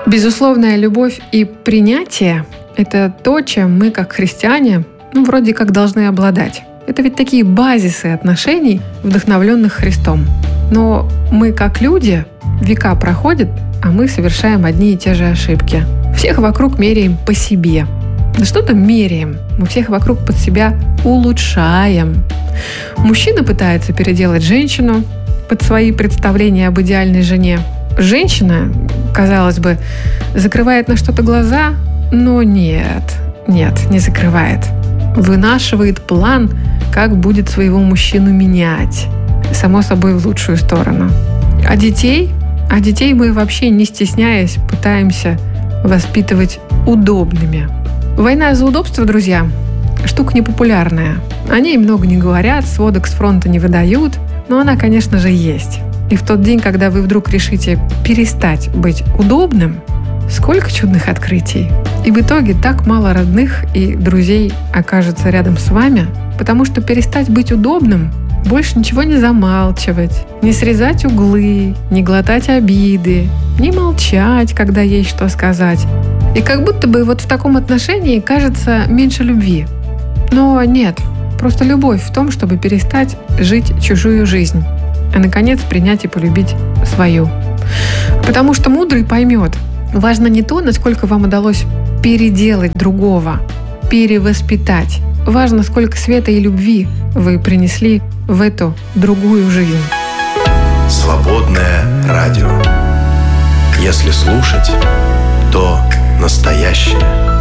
Безусловная любовь и принятие – это то, чем мы, как христиане, вроде как должны обладать. Это ведь такие базисы отношений, вдохновленных Христом. Но мы, как люди, века проходят, а мы совершаем одни и те же ошибки. Всех вокруг меряем по себе. Да что там меряем? Мы всех вокруг под себя улучшаем. Мужчина пытается переделать женщину под свои представления об идеальной жене. Женщина, казалось бы, закрывает на что-то глаза, но нет, не закрывает. Вынашивает план, как будет своего мужчину менять. Само собой, в лучшую сторону. А детей мы вообще, не стесняясь, пытаемся воспитывать удобными. Война за удобство, друзья, штука непопулярная. О ней много не говорят, сводок с фронта не выдают, но она, конечно же, есть. И в тот день, когда вы вдруг решите перестать быть удобным, сколько чудных открытий. И в итоге так мало родных и друзей окажется рядом с вами, потому что перестать быть удобным, больше ничего не замалчивать, не срезать углы, не глотать обиды, не молчать, когда есть что сказать. И как будто бы вот в таком отношении кажется меньше любви. Но нет, просто любовь в том, чтобы перестать жить чужую жизнь, а наконец принять и полюбить свою. Потому что мудрый поймет, важно не то, насколько вам удалось переделать другого, перевоспитать. Важно, сколько света и любви вы принесли в эту другую жизнь. Свободное радио. Если слушать, то настоящее.